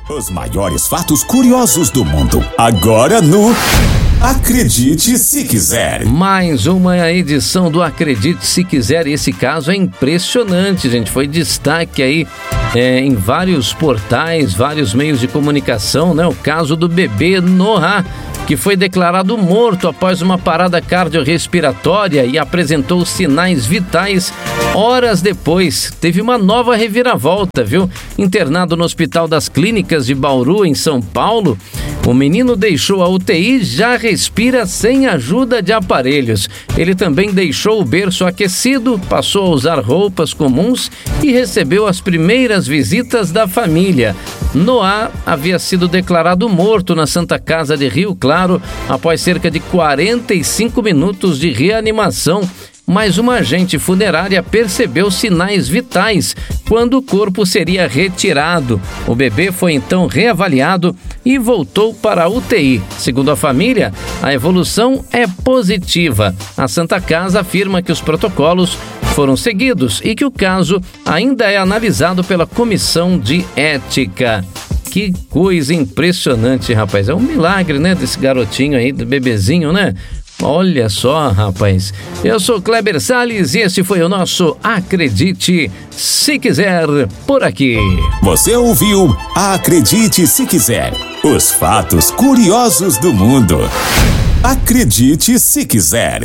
Os maiores fatos curiosos do mundo, agora no Acredite Se Quiser. Mais uma edição do Acredite Se Quiser. Esse caso é impressionante, gente. Foi destaque aí em vários portais, vários meios de comunicação, né? O caso do bebê Noah, que foi declarado morto após uma parada cardiorrespiratória e apresentou sinais vitais horas depois. Teve uma nova reviravolta, viu? Internado no Hospital das Clínicas de Bauru, em São Paulo, o menino deixou a UTI e já respira sem ajuda de aparelhos. Ele também deixou o berço aquecido, passou a usar roupas comuns e recebeu as primeiras visitas da família. Noah havia sido declarado morto na Santa Casa de Rio Claro após cerca de 45 minutos de reanimação, mas uma agente funerária percebeu sinais vitais quando o corpo seria retirado. O bebê foi então reavaliado e voltou para a UTI. Segundo a família, a evolução é positiva. A Santa Casa afirma que os protocolos foram seguidos e que o caso ainda é analisado pela Comissão de Ética. Que coisa impressionante, rapaz. É um milagre, né, desse garotinho aí, do bebezinho, né? Olha só, rapaz. Eu sou Kleber Salles e esse foi o nosso Acredite Se Quiser por aqui. Você ouviu Acredite Se Quiser. Os fatos curiosos do mundo. Acredite Se Quiser.